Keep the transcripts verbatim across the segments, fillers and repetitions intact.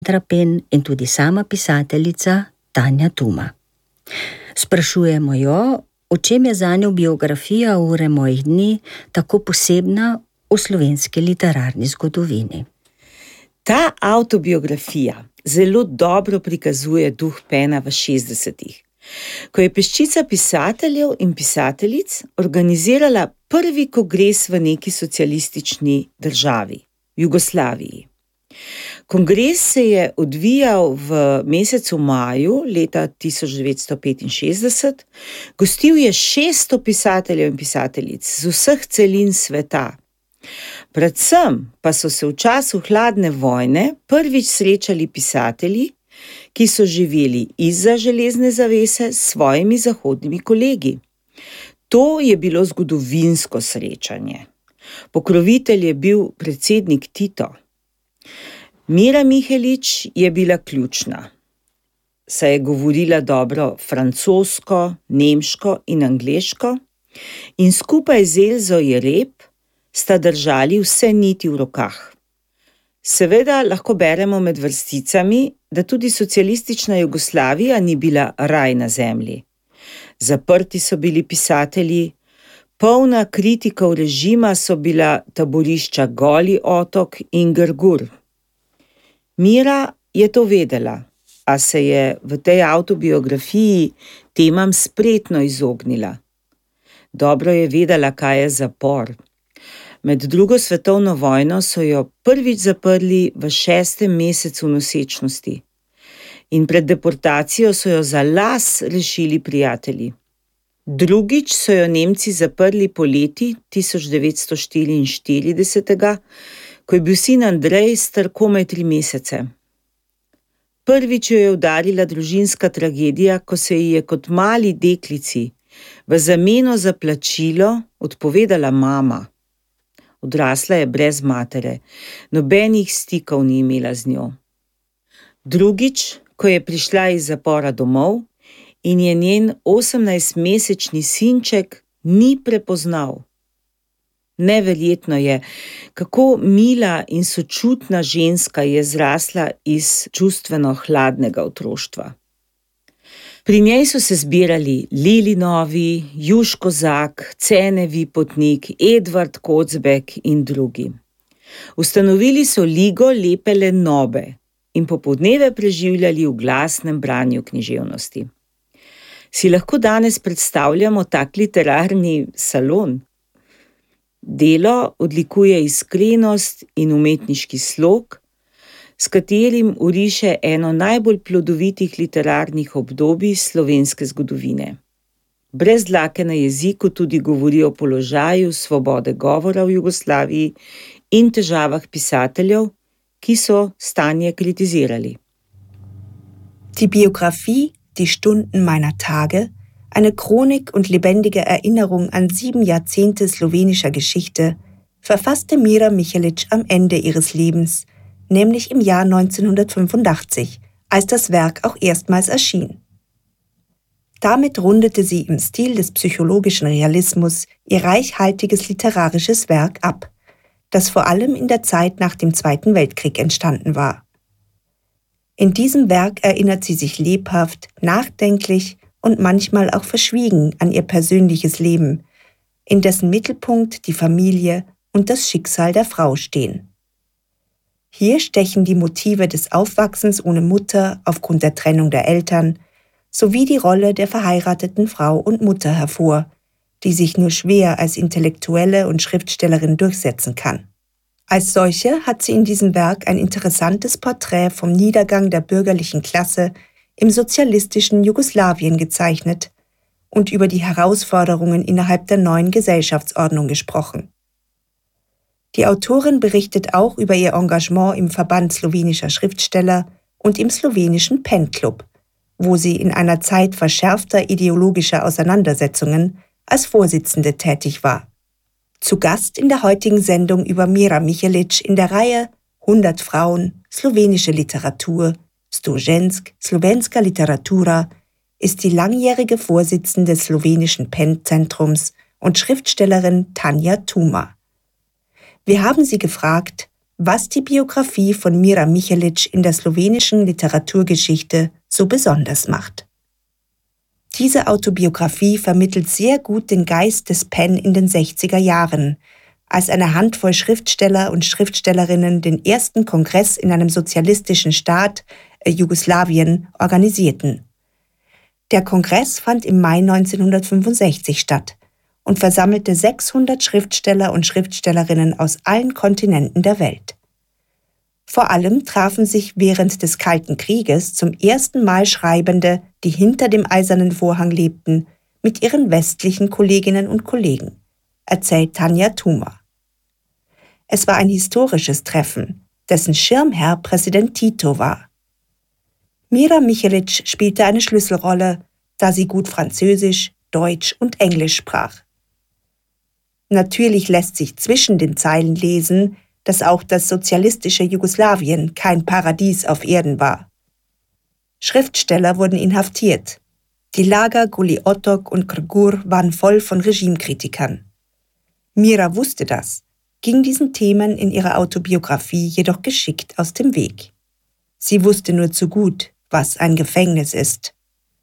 Trapen in tudi sama pisateljica Tanja Tuma. Sprašujemo jo, o čem je zanjo biografija Ure mojih dni tako posebna v slovenski literarni zgodovini. Ta avtobiografija zelo dobro prikazuje duh Pena v šestdesetih, ko je peščica pisateljev in pisateljic organizirala prvi kongres v neki socialistični državi, Jugoslaviji. Kongres se je odvijal v mesecu maju leta tisoč devetsto petinšestdeset, gostil je šeststo pisateljev in pisateljic z vseh celin sveta. Predvsem pa so se v času hladne vojne prvič srečali pisatelji, ki so živeli izza železne zavese s svojimi zahodnimi kolegi. To je bilo zgodovinsko srečanje. Pokrovitelj je bil predsednik Tito. Mira Mihelič je bila ključna, saj je govorila dobro francosko, nemško in angleško in skupaj z Elzo Jereb sta držali vse niti v rokah. Seveda lahko beremo med vrsticami, da tudi socialistična Jugoslavija ni bila raj na zemlji. Zaprti so bili pisatelji, polna kritikov režima so bila taborišča Goli otok in Grgur. Mira je to vedela, a se je v tej avtobiografiji temam spretno izognila. Dobro je vedela, kaj je zapor. Med drugo svetovno vojno so jo prvič zaprli v šestem mesecu nosečnosti in pred deportacijo so jo za las rešili prijatelji. Drugič so jo Nemci zaprli poleti tisoč devetsto štiriinštiridesetega, ko je bil sin Andrej star komaj tri mesece. Prvič jo je udarila družinska tragedija, ko se ji je kot mali deklici v zameno za plačilo odpovedala mama. Odrasla je brez matere, nobenih stikov ni imela z njo. Drugič, ko je prišla iz zapora domov in je njen osemnajstmesečni sinček ni prepoznal. Neverjetno je, kako mila in sočutna ženska je zrasla iz čustveno hladnega otroštva. Pri njej so se zbirali Lili Novi, Juš Kozak, Cene Vipotnik, Edvard Kocbek in drugi. Ustanovili so Ligo lepe lenobe in popoldneve preživljali v glasnem branju književnosti. Si lahko danes predstavljamo tak literarni salon? Delo odlikuje iskrenost in umetniški slog, s katerim uriše eno najbolj plodovitih literarnih obdobij slovenske zgodovine. Brez dlake na jeziku tudi govori o položaju svobode govora v Jugoslaviji in težavah pisateljev, ki so stanje kritizirali. Die Biografie, die Stunden meiner Tage, eine Chronik und lebendige Erinnerung an sieben Jahrzehnte slowenischer Geschichte, verfasste Mira Mihelič am Ende ihres Lebens, nämlich im Jahr neunzehnhundertfünfundachtzig, als das Werk auch erstmals erschien. Damit rundete sie im Stil des psychologischen Realismus ihr reichhaltiges literarisches Werk ab, das vor allem in der Zeit nach dem Zweiten Weltkrieg entstanden war. In diesem Werk erinnert sie sich lebhaft, nachdenklich und manchmal auch verschwiegen an ihr persönliches Leben, in dessen Mittelpunkt die Familie und das Schicksal der Frau stehen. Hier stechen die Motive des Aufwachsens ohne Mutter aufgrund der Trennung der Eltern sowie die Rolle der verheirateten Frau und Mutter hervor, die sich nur schwer als Intellektuelle und Schriftstellerin durchsetzen kann. Als solche hat sie in diesem Werk ein interessantes Porträt vom Niedergang der bürgerlichen Klasse im sozialistischen Jugoslawien gezeichnet und über die Herausforderungen innerhalb der neuen Gesellschaftsordnung gesprochen. Die Autorin berichtet auch über ihr Engagement im Verband slowenischer Schriftsteller und im slowenischen Pen Club, wo sie in einer Zeit verschärfter ideologischer Auseinandersetzungen als Vorsitzende tätig war. Zu Gast in der heutigen Sendung über Mira Mihelič in der Reihe hundert Frauen, slowenische Literatur, sto žensk, slovenska literatura, ist die langjährige Vorsitzende des slowenischen Pen-Zentrums und Schriftstellerin Tanja Tuma. Wir haben sie gefragt, was die Biografie von Mira Michalíč in der slowenischen Literaturgeschichte so besonders macht. Diese Autobiografie vermittelt sehr gut den Geist des PEN in den sechziger Jahren, als eine Handvoll Schriftsteller und Schriftstellerinnen den ersten Kongress in einem sozialistischen Staat, äh, Jugoslawien, organisierten. Der Kongress fand im Mai neunzehnhundertfünfundsechzig statt und versammelte sechshundert Schriftsteller und Schriftstellerinnen aus allen Kontinenten der Welt. Vor allem trafen sich während des Kalten Krieges zum ersten Mal Schreibende, die hinter dem Eisernen Vorhang lebten, mit ihren westlichen Kolleginnen und Kollegen, erzählt Tanja Tuma. Es war ein historisches Treffen, dessen Schirmherr Präsident Tito war. Mira Michalíč spielte eine Schlüsselrolle, da sie gut Französisch, Deutsch und Englisch sprach. Natürlich lässt sich zwischen den Zeilen lesen, dass auch das sozialistische Jugoslawien kein Paradies auf Erden war. Schriftsteller wurden inhaftiert. Die Lager Goli Otok und Krgur waren voll von Regimekritikern. Mira wusste das, ging diesen Themen in ihrer Autobiografie jedoch geschickt aus dem Weg. Sie wusste nur zu gut, was ein Gefängnis ist.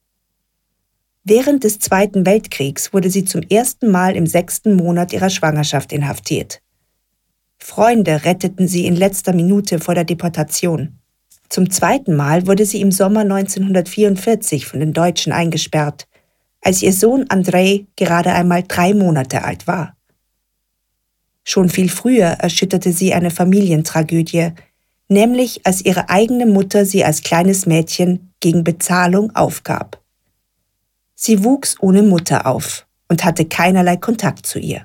Während des Zweiten Weltkriegs wurde sie zum ersten Mal im sechsten Monat ihrer Schwangerschaft inhaftiert. Freunde retteten sie in letzter Minute vor der Deportation. Zum zweiten Mal wurde sie im Sommer neunzehnhundertvierundvierzig von den Deutschen eingesperrt, als ihr Sohn Andrej gerade einmal drei Monate alt war. Schon viel früher erschütterte sie eine Familientragödie, nämlich als ihre eigene Mutter sie als kleines Mädchen gegen Bezahlung aufgab. Sie wuchs ohne Mutter auf und hatte keinerlei Kontakt zu ihr.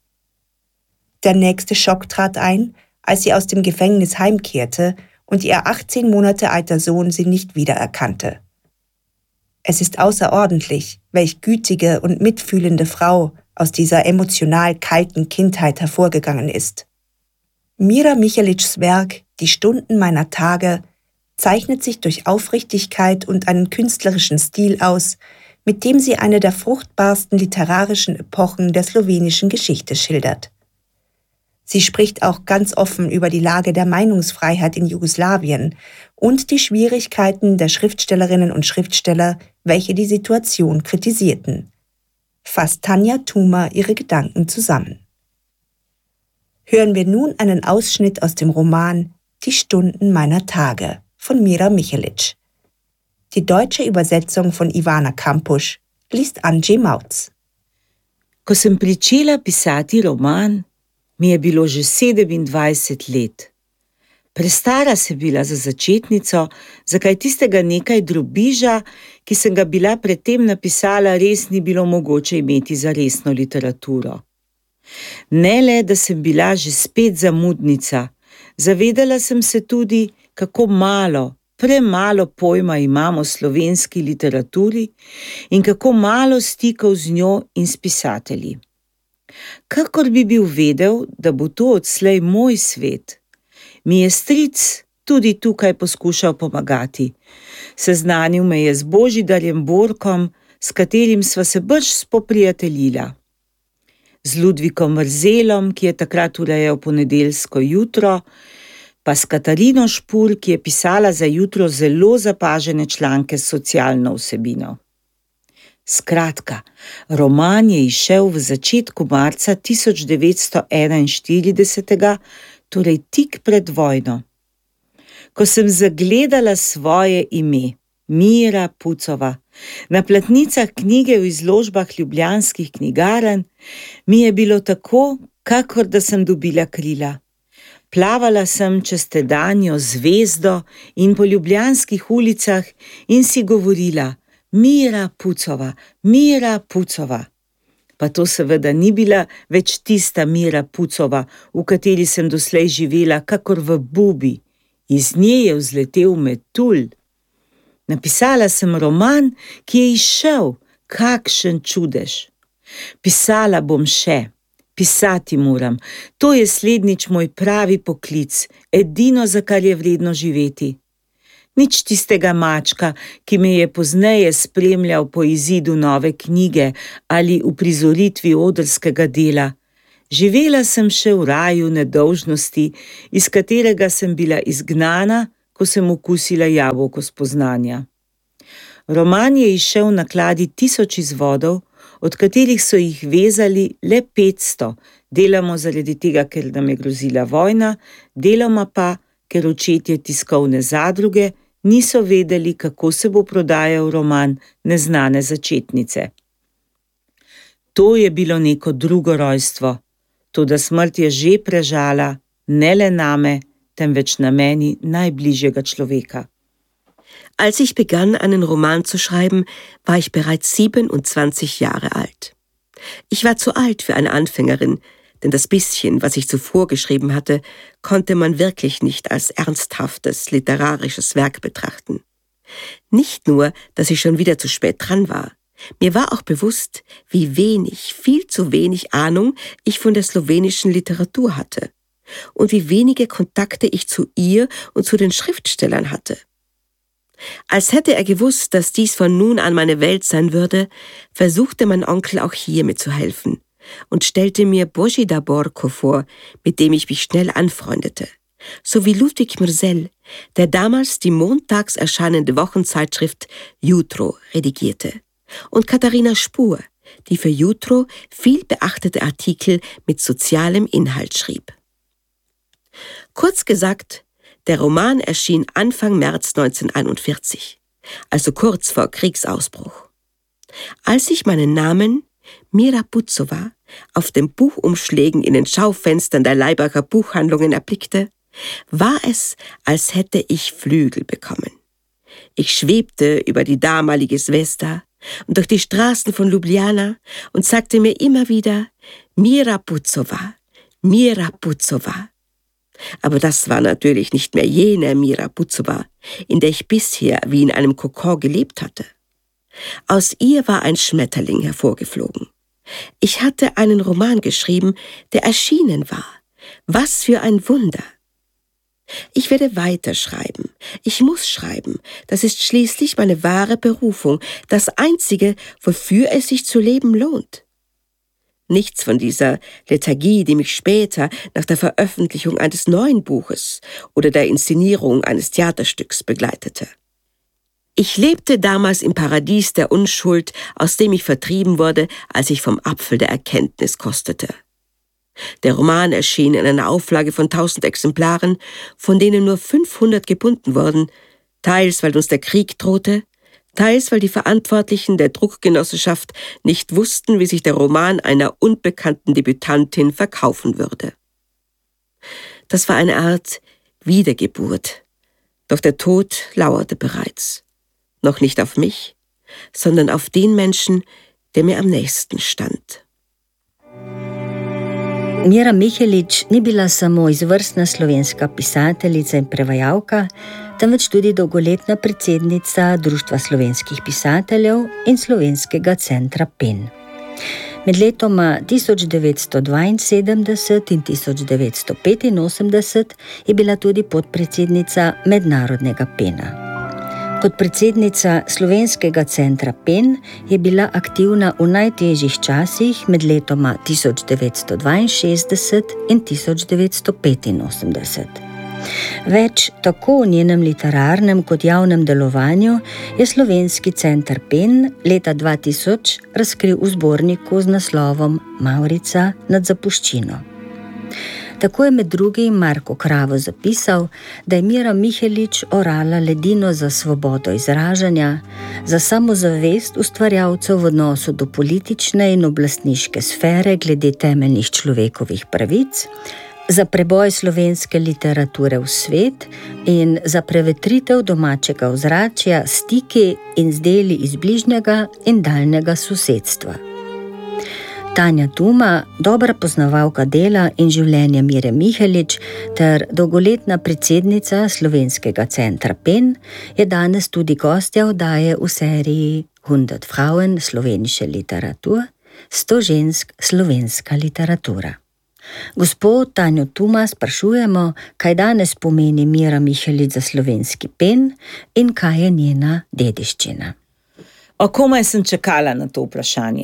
Der nächste Schock trat ein, als sie aus dem Gefängnis heimkehrte und ihr achtzehn Monate alter Sohn sie nicht wiedererkannte. Es ist außerordentlich, welch gütige und mitfühlende Frau aus dieser emotional kalten Kindheit hervorgegangen ist. Mira Michalíčs Werk »Die Stunden meiner Tage« zeichnet sich durch Aufrichtigkeit und einen künstlerischen Stil aus, mit dem sie eine der fruchtbarsten literarischen Epochen der slowenischen Geschichte schildert. Sie spricht auch ganz offen über die Lage der Meinungsfreiheit in Jugoslawien und die Schwierigkeiten der Schriftstellerinnen und Schriftsteller, welche die Situation kritisierten. Fasst Tanja Tuma ihre Gedanken zusammen. Hören wir nun einen Ausschnitt aus dem Roman »Die Stunden meiner Tage« von Mira Michalíč. Die deutsche Übersetzung von Ivana Kampusch liest Andrzej Mautz. Ko sem pričela pisati roman, mi je bilo že sedemindvajset let. Prestara sem bila za začetnico, zakaj tistega nekaj drobiža, ki sem ga bila predtem napisala, res ni bilo mogoče imeti za resno literaturo. Ne le, da sem bila že spet zamudnica, zavedala sem se tudi, kako malo, premalo pojma imamo o slovenski literaturi in kako malo stikov z njo in s pisatelji. Kakor bi bil vedel, da bo to odslej moj svet, mi je stric tudi tukaj poskušal pomagati. Seznanil me je z Božidarjem Borkom, s katerim sva se brž spoprijateljila. Z Ludvikom Mrzelom, ki je takrat urejal ponedeljsko jutro, pa s Katarino Špur, ki je pisala za Jutro zelo zapažene članke s socialno vsebino. Skratka, roman je izšel v začetku marca tisoč devetsto enainštiridesetega, torej tik pred vojno. Ko sem zagledala svoje ime, Mira Pucova, na platnicah knjige v izložbah ljubljanskih knjigarn, mi je bilo tako, kakor da sem dobila krila. Plavala sem čez tedanjo zvezdo in po ljubljanskih ulicah in si govorila: Mira Pucova, Mira Pucova. Pa to seveda ni bila več tista Mira Pucova, v kateri sem doslej živela kakor v bubi. Iz nje je vzletel metulj. Napisala sem roman, ki je izšel, kakšen čudež. Pisala bom še, pisati moram, to je slednjič moj pravi poklic, edino, za kar je vredno živeti. Nič tistega mačka, ki me je pozneje spremljal po izidu nove knjige ali uprizoritvi odrskega dela. Živela sem še v raju nedolžnosti, iz katerega sem bila izgnana, ko sem okusila jabolko spoznanja. Roman je izšel na kladi tisoč izvodov, od katerih so jih vezali le petsto, deloma zaradi tega, ker nam je grozila vojna, deloma pa, ker očetje tiskovne zadruge niso vedeli, kako se bo prodajal roman Neznane začetnice. To je bilo neko drugo rojstvo, toda smrt je že prežala ne le name, temveč na meni najbližjega človeka. Als ich begann, einen Roman zu schreiben, war ich bereits siebenundzwanzig Jahre alt. Ich war zu alt für eine Anfängerin, denn das bisschen, was ich zuvor geschrieben hatte, konnte man wirklich nicht als ernsthaftes literarisches Werk betrachten. Nicht nur, dass ich schon wieder zu spät dran war. Mir war auch bewusst, wie wenig, viel zu wenig Ahnung ich von der slowenischen Literatur hatte und wie wenige Kontakte ich zu ihr und zu den Schriftstellern hatte. Als hätte er gewusst, dass dies von nun an meine Welt sein würde, versuchte mein Onkel auch hier mitzuhelfen und stellte mir Božidar Borko vor, mit dem ich mich schnell anfreundete, sowie Ludwig Mrzel, der damals die montags erscheinende Wochenzeitschrift Jutro redigierte, und Katharina Spur, die für Jutro viel beachtete Artikel mit sozialem Inhalt schrieb. Kurz gesagt, der Roman erschien Anfang März neunzehnhunderteinundvierzig, also kurz vor Kriegsausbruch. Als ich meinen Namen Mira Putzova auf den Buchumschlägen in den Schaufenstern der Laibacher Buchhandlungen erblickte, war es, als hätte ich Flügel bekommen. Ich schwebte über die damalige Zvezda und durch die Straßen von Ljubljana und sagte mir immer wieder Mira Putzova, Mira Putzova. Aber das war natürlich nicht mehr jene Mira Putzova, in der ich bisher wie in einem Kokon gelebt hatte. Aus ihr war ein Schmetterling hervorgeflogen. Ich hatte einen Roman geschrieben, der erschienen war. Was für ein Wunder! Ich werde weiterschreiben. Ich muss schreiben. Das ist schließlich meine wahre Berufung, das Einzige, wofür es sich zu leben lohnt. Nichts von dieser Lethargie, die mich später nach der Veröffentlichung eines neuen Buches oder der Inszenierung eines Theaterstücks begleitete. Ich lebte damals im Paradies der Unschuld, aus dem ich vertrieben wurde, als ich vom Apfel der Erkenntnis kostete. Der Roman erschien in einer Auflage von tausend Exemplaren, von denen nur fünfhundert gebunden wurden, teils weil uns der Krieg drohte, teils weil die Verantwortlichen der Druckgenossenschaft nicht wussten, wie sich der Roman einer unbekannten Debütantin verkaufen würde. Das war eine Art Wiedergeburt, doch der Tod lauerte bereits. Noch nicht auf mich, sondern auf den Menschen, der mir am nächsten stand. Mira Mihelič ni bila samo izvrstna slovenska pisateljica in prevajalka, temveč tudi dolgoletna predsednica Društva slovenskih pisateljev in Slovenskega centra Pen. Med letoma tisoč devetsto dvainsedemdeset in tisoč devetsto petinosemdeset je bila tudi podpredsednica Mednarodnega Pena. Kot predsednica Slovenskega centra Pen je bila aktivna v najtežjih časih med letoma tisoč devetsto dvainšestdeset in tisoč devetsto petinosemdeset. Več tako v njenem literarnem kot javnem delovanju je Slovenski center Pen leta dva tisoč razkril v zborniku z naslovom Mavrica nad zapuščino. Tako je med drugim Marko Kravo zapisal, da je Mira Mihelič orala ledino za svobodo izražanja, za samozavest ustvarjalcev v odnosu do politične in oblastniške sfere glede temeljnih človekovih pravic, za preboj slovenske literature v svet in za prevetritev domačega ozračja s stiki in z deli iz bližnjega in daljnega sosedstva. Tanja Tuma, dobra poznavalka dela in življenja Mire Mihelič ter dolgoletna predsednica Slovenskega centra Pen, je danes tudi gostja oddaje v seriji hundert Frauen slovenische Literatur, sto žensk slovenska literatura. Gospod Tanjo Tuma sprašujemo, kaj danes pomeni Mira Mihelič za slovenski Pen in kaj je njena dediščina. O, komaj sem čakala na to vprašanje.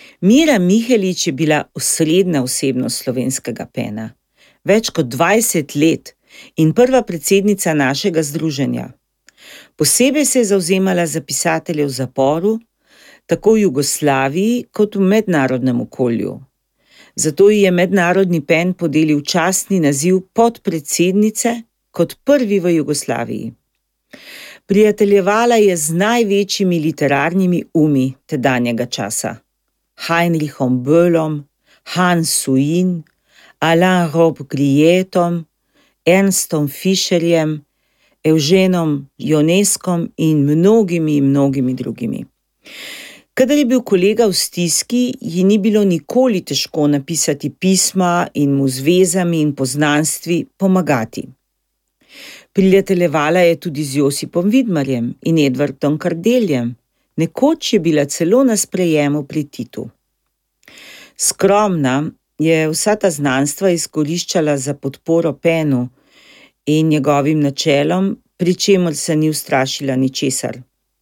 Mira Mihelič je bila osrednja osebnost slovenskega pena. Več kot dvajset let in prva predsednica našega združenja. Posebej se je zavzemala za pisatelje v zaporu, tako v Jugoslaviji kot v mednarodnem okolju. Zato ji je Mednarodni pen podelil častni naziv podpredsednice kot prvi v Jugoslaviji. Prijateljevala je z največjimi literarnimi umi tedanjega časa. Heinrichom Böllom, Hans Suin, Alain Robbe-Grilletom, Ernstom Fischerjem, Evženom Ionescom in mnogimi, mnogimi drugimi. Kadar je bil kolega v stiski, ji ni bilo nikoli težko napisati pisma in mu z vezami in poznanstvi pomagati. Prijateljevala je tudi z Josipom Vidmarjem in Edvardom Kardeljem, nekoč je bila celo na sprejemu pri Titu. Skromna je vsa ta znanstva izkoriščala za podporo penu in njegovim načelom, pri čemer se ni ustrašila ničesar.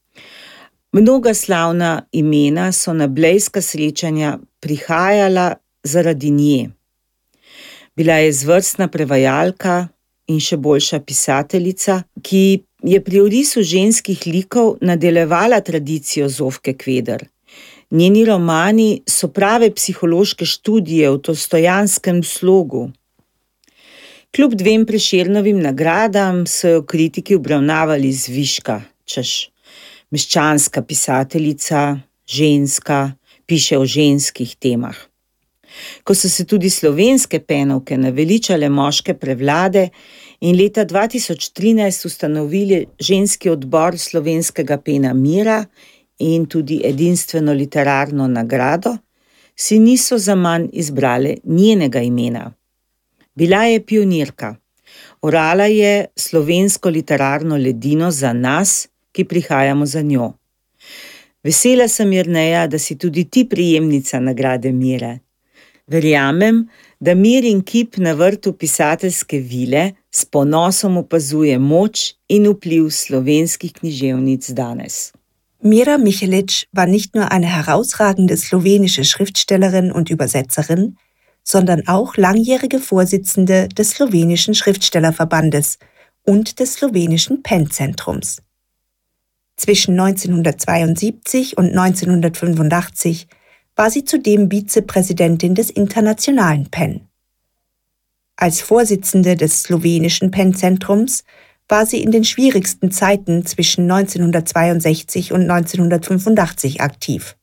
Mnoga slavna imena so na blejska srečanja prihajala zaradi nje. Bila je izvrstna prevajalka in še boljša pisateljica, ki je pri orisu ženskih likov nadaljevala tradicijo Zofke Kveder. Njeni romani so prave psihološke študije v tolstojanskem slogu. Kljub dvem Prešernovim nagradam so jo kritiki obravnavali zviška, češ meščanska pisateljica, ženska, piše o ženskih temah. Ko so se tudi slovenske penovke naveličale moške prevlade in leta dva tisoč trinajst ustanovili ženski odbor slovenskega pena Mira in tudi edinstveno literarno nagrado, si niso zaman izbrale njenega imena. Bila je pionirka. Orala je slovensko literarno ledino za nas, ki prihajamo za njo. Vesela sem, Jerneja, da si tudi ti prejemnica nagrade Mire. Verjamem, da Mirin kip na vrtu pisateljske vile s ponosom opazuje moč in vpliv slovenskih književnic danes. Mira Mihelič war nicht nur eine herausragende slowenische Schriftstellerin und Übersetzerin, sondern auch langjährige Vorsitzende des slowenischen Schriftstellerverbandes und des slowenischen Pen-Zentrums. Zwischen neunzehnhundertzweiundsiebzig und neunzehnhundertfünfundachtzig war sie zudem Vizepräsidentin des Internationalen Pen. Als Vorsitzende des slowenischen Pen-Zentrums war sie in den schwierigsten Zeiten zwischen neunzehnhundertzweiundsechzig und neunzehnhundertfünfundachtzig aktiv.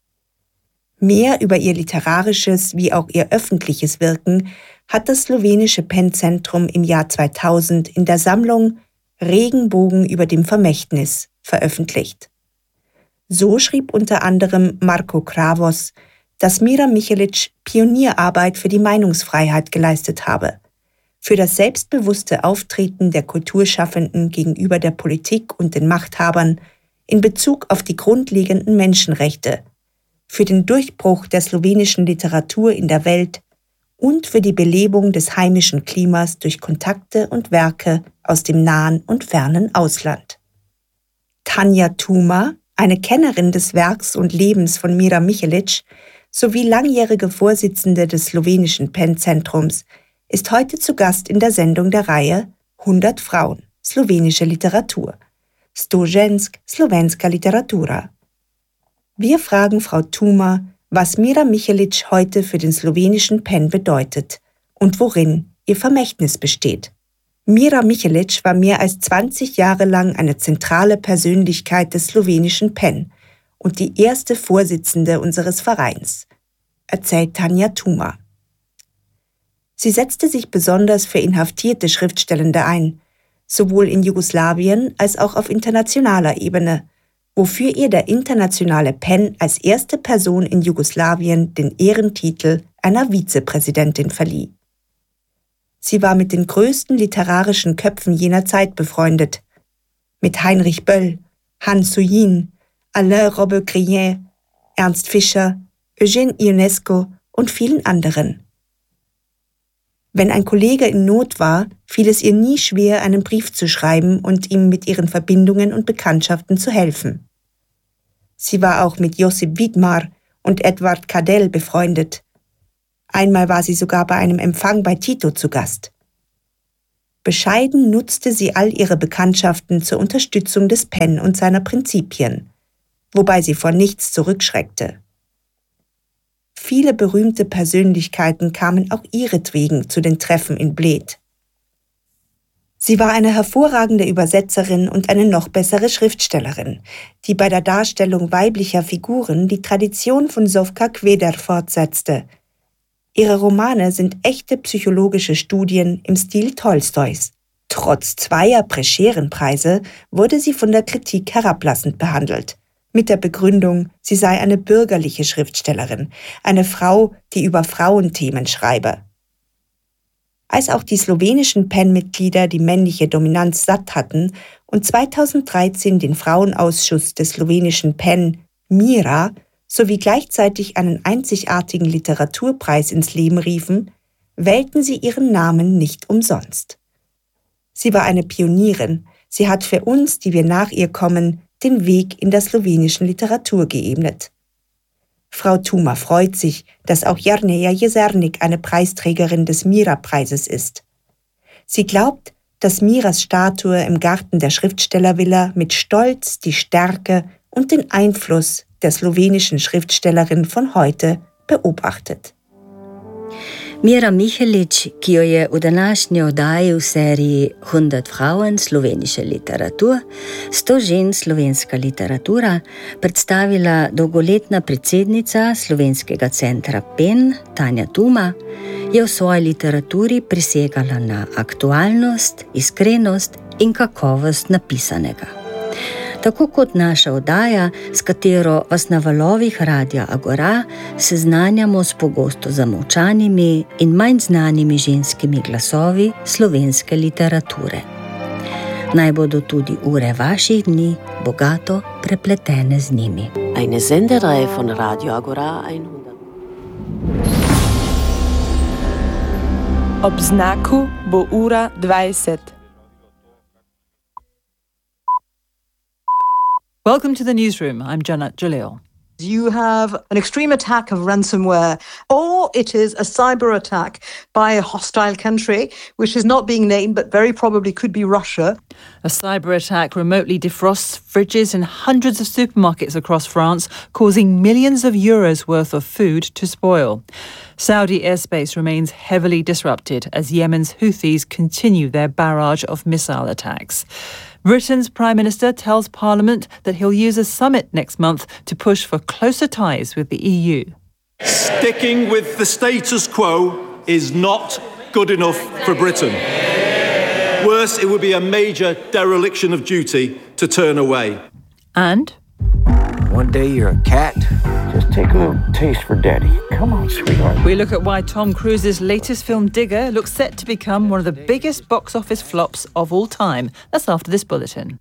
Mehr über ihr literarisches wie auch ihr öffentliches Wirken hat das slowenische Pen-Zentrum im Jahr zweitausend in der Sammlung Regenbogen über dem Vermächtnis veröffentlicht. So schrieb unter anderem Marko Kravos, dass Mira Mihelič Pionierarbeit für die Meinungsfreiheit geleistet habe, für das selbstbewusste Auftreten der Kulturschaffenden gegenüber der Politik und den Machthabern in Bezug auf die grundlegenden Menschenrechte, für den Durchbruch der slowenischen Literatur in der Welt und für die Belebung des heimischen Klimas durch Kontakte und Werke aus dem nahen und fernen Ausland. Tanja Tuma, eine Kennerin des Werks und Lebens von Mira Mihelič sowie langjährige Vorsitzende des slowenischen Pen-Zentrums, ist heute zu Gast in der Sendung der Reihe hundert Frauen, slowenische Literatur, sto žensk, slovenska literatura. Wir fragen Frau Tuma, was Mira Mihelič heute für den slowenischen Pen bedeutet und worin ihr Vermächtnis besteht. Mira Mihelič war mehr als zwanzig Jahre lang eine zentrale Persönlichkeit des slowenischen Pen und die erste Vorsitzende unseres Vereins, erzählt Tanja Tuma. Sie setzte sich besonders für inhaftierte Schriftstellende ein, sowohl in Jugoslawien als auch auf internationaler Ebene, wofür ihr der internationale Pen als erste Person in Jugoslawien den Ehrentitel einer Vizepräsidentin verlieh. Sie war mit den größten literarischen Köpfen jener Zeit befreundet, mit Heinrich Böll, Hans Suin, Alain Robbe-Grillet, Ernst Fischer, Eugen Ionesco und vielen anderen. Wenn ein Kollege in Not war, fiel es ihr nie schwer, einen Brief zu schreiben und ihm mit ihren Verbindungen und Bekanntschaften zu helfen. Sie war auch mit Josip Vidmar und Edward Cadell befreundet. Einmal war sie sogar bei einem Empfang bei Tito zu Gast. Bescheiden nutzte sie all ihre Bekanntschaften zur Unterstützung des Penn und seiner Prinzipien, wobei sie vor nichts zurückschreckte. Viele berühmte Persönlichkeiten kamen auch ihretwegen zu den Treffen in Bled. Sie war eine hervorragende Übersetzerin und eine noch bessere Schriftstellerin, die bei der Darstellung weiblicher Figuren die Tradition von Zofka Kveder fortsetzte. Ihre Romane sind echte psychologische Studien im Stil Tolstois. Trotz zweier Prescherenpreise wurde sie von der Kritik herablassend behandelt, mit der Begründung, sie sei eine bürgerliche Schriftstellerin, eine Frau, die über Frauenthemen schreibe. Als auch die slowenischen Penn-Mitglieder die männliche Dominanz satt hatten und zweitausenddreizehn den Frauenausschuss des slowenischen Penn, Mira, sowie gleichzeitig einen einzigartigen Literaturpreis ins Leben riefen, wählten sie ihren Namen nicht umsonst. Sie war eine Pionierin, sie hat für uns, die wir nach ihr kommen, den Weg in der slowenischen Literatur geebnet. Frau Tuma freut sich, dass auch Jerneja Jesernik eine Preisträgerin des Mira-Preises ist. Sie glaubt, dass Miras Statue im Garten der Schriftstellervilla mit Stolz die Stärke und den Einfluss der slowenischen Schriftstellerin von heute beobachtet. Mira Mihelič, ki jo je v današnji oddaji v seriji hundert Frauen slovenische literatur, sto žen slovenska literatura, predstavila dolgoletna predsednica slovenskega centra Penn, Tanja Tuma, je v svoji literaturi prisegala na aktualnost, iskrenost in kakovost napisanega. Tako kot naša oddaja, s katero vas na valovih Radia Agora seznanjamo s pogosto zamolčanimi in manj znanimi ženskimi glasovi slovenske literature. Naj bodo tudi ure vaših dni bogato prepletene z njimi. Eine Sendereihe von Radio Agora hundert. Ob znaku bo ura dvajset. Welcome to the newsroom. I'm Janat Jalil. You have an extreme attack of ransomware, or it is a cyber attack by a hostile country, which is not being named, but very probably could be Russia. A cyber attack remotely defrosts fridges in hundreds of supermarkets across France, causing millions of euros worth of food to spoil. Saudi airspace remains heavily disrupted as Yemen's Houthis continue their barrage of missile attacks. Britain's Prime Minister tells Parliament that he'll use a summit next month to push for closer ties with the E U. Sticking with the status quo is not good enough for Britain. Worse, it would be a major dereliction of duty to turn away. And one day you're a cat. Just take a little taste for daddy. Come on, sweetheart. we look at why Tom Cruise's latest film Digger looks set to become one of the biggest box office flops of all time. That's after this bulletin.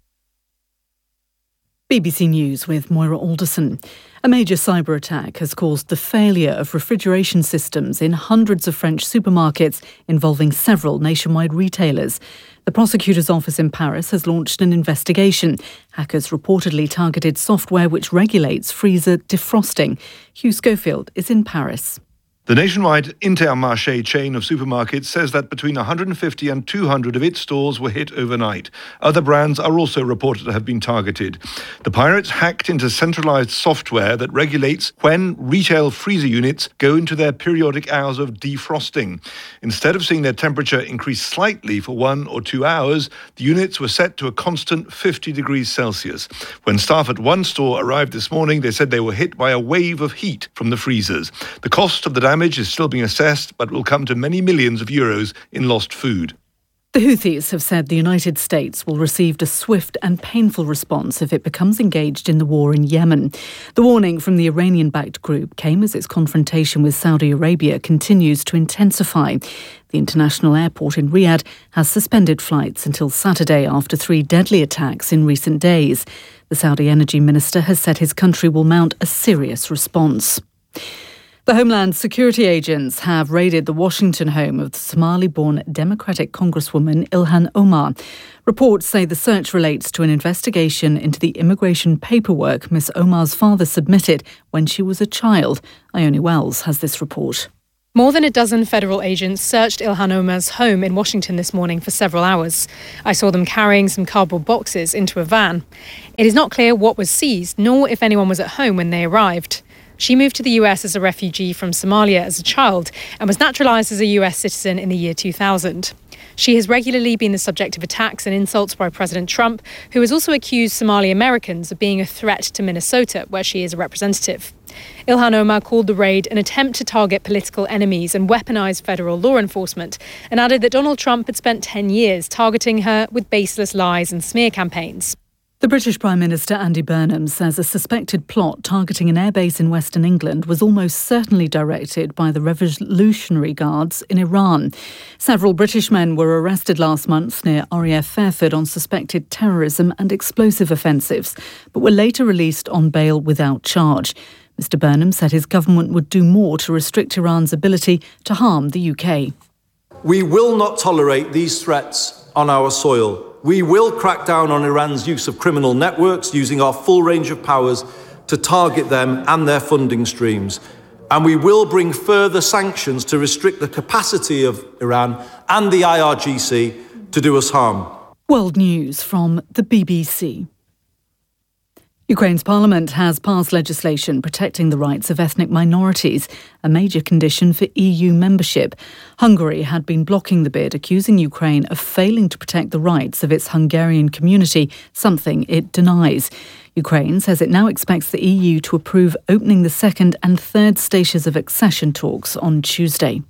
B B C News with Moira Alderson. A major cyber attack has caused the failure of refrigeration systems in hundreds of French supermarkets involving several nationwide retailers. The prosecutor's office in Paris has launched an investigation. Hackers reportedly targeted software which regulates freezer defrosting. Hugh Schofield is in Paris. The nationwide Intermarché chain of supermarkets says that between one hundred fifty and two hundred of its stores were hit overnight. Other brands are also reported to have been targeted. The pirates hacked into centralized software that regulates when retail freezer units go into their periodic hours of defrosting. Instead of seeing their temperature increase slightly for one or two hours, the units were set to a constant fifty degrees Celsius. When staff at one store arrived this morning, they said they were hit by a wave of heat from the freezers. The cost of the damage is still being assessed, but will come to many millions of euros in lost food. The Houthis have said the United States will receive a swift and painful response if it becomes engaged in the war in Yemen. The warning from the Iranian-backed group came as its confrontation with Saudi Arabia continues to intensify. The international airport in Riyadh has suspended flights until Saturday after three deadly attacks in recent days. The Saudi energy minister has said his country will mount a serious response. The Homeland Security agents have raided the Washington home of the Somali-born Democratic Congresswoman Ilhan Omar. Reports say the search relates to an investigation into the immigration paperwork Miss Omar's father submitted when she was a child. Ione Wells has this report. More than a dozen federal agents searched Ilhan Omar's home in Washington this morning for several hours. I saw them carrying some cardboard boxes into a van. It is not clear what was seized, nor if anyone was at home when they arrived. She moved to the U S as a refugee from Somalia as a child and was naturalised as a U S citizen in the year two thousand. She has regularly been the subject of attacks and insults by President Trump, who has also accused Somali Americans of being a threat to Minnesota, where she is a representative. Ilhan Omar called the raid an attempt to target political enemies and weaponise federal law enforcement, and added that Donald Trump had spent ten years targeting her with baseless lies and smear campaigns. The British Prime Minister Andy Burnham says a suspected plot targeting an airbase in Western England was almost certainly directed by the Revolutionary Guards in Iran. Several British men were arrested last month near R A F Fairford on suspected terrorism and explosive offensives, but were later released on bail without charge. Mr Burnham said his government would do more to restrict Iran's ability to harm the U K. We will not tolerate these threats on our soil. We will crack down on Iran's use of criminal networks, using our full range of powers to target them and their funding streams. And we will bring further sanctions to restrict the capacity of Iran and the I R G C to do us harm. World News from the B B C. Ukraine's parliament has passed legislation protecting the rights of ethnic minorities, a major condition for E U membership. Hungary had been blocking the bid, accusing Ukraine of failing to protect the rights of its Hungarian community, something it denies. Ukraine says it now expects the E U to approve opening the second and third stages of accession talks on Tuesday.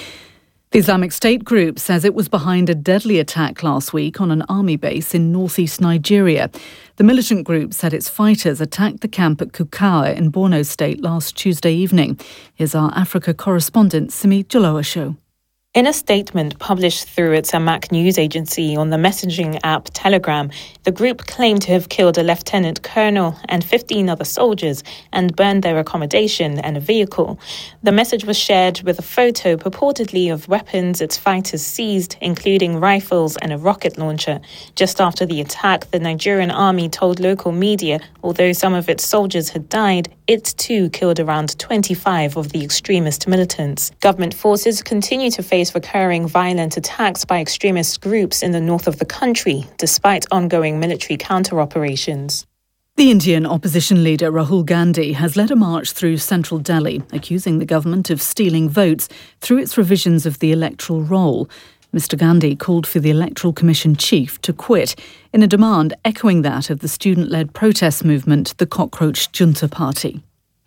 The Islamic State group says it was behind a deadly attack last week on an army base in northeast Nigeria. The militant group said its fighters attacked the camp at Kukawa in Borno State last Tuesday evening. Here's our Africa correspondent Simi Jolowa. In a statement published through its Amaq news agency on the messaging app Telegram, the group claimed to have killed a lieutenant colonel and fifteen other soldiers and burned their accommodation and a vehicle. The message was shared with a photo purportedly of weapons its fighters seized, including rifles and a rocket launcher. Just after the attack, the Nigerian army told local media, although some of its soldiers had died, it too killed around twenty-five of the extremist militants. Government forces continue to face recurring violent attacks by extremist groups in the north of the country, despite ongoing military counter-operations. The Indian opposition leader Rahul Gandhi has led a march through central Delhi, accusing the government of stealing votes through its revisions of the electoral roll. Mister Gandhi called for the Electoral Commission chief to quit, in a demand echoing that of the student-led protest movement, the Cockroach Junta Party.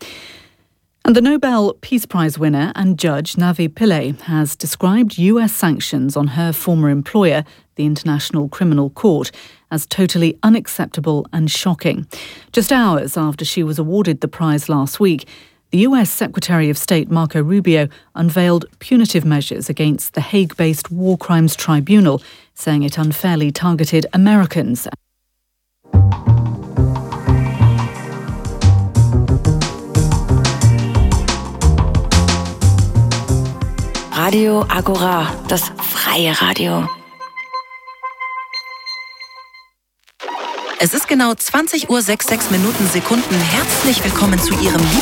And the Nobel Peace Prize winner and judge Navi Pillay has described U S sanctions on her former employer, the International Criminal Court, as totally unacceptable and shocking. Just hours after she was awarded the prize last week, the U S Secretary of State Marco Rubio unveiled punitive measures against the Hague-based War Crimes Tribunal, saying it unfairly targeted Americans. Radio Agora, das freie Radio. Es ist genau zwanzig Uhr sechs Minuten Sekunden. Herzlich willkommen zu Ihrem